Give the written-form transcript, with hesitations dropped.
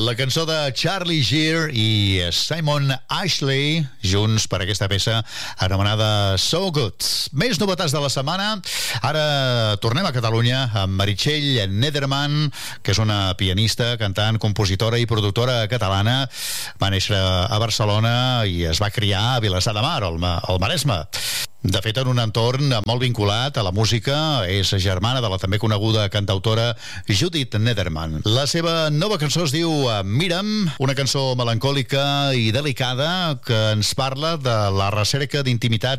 La cançó de Charlie Geer i Simon Ashley junts per aquesta peça anomenada So Good. Més novetats de la setmana. Ara tornem a Catalunya amb Meritxell Nederman, que és una pianista, cantant, compositora i productora catalana. Va néixer a Barcelona i es va criar a Vilassar de Mar, al Maresme. De fet, en un entorn molt vinculat a la música, és germana de la també coneguda cantautora Judith Nederman. La seva nova cançó es diu Mira'm, una cançó melancòlica i delicada que ens parla de la recerca d'intimitat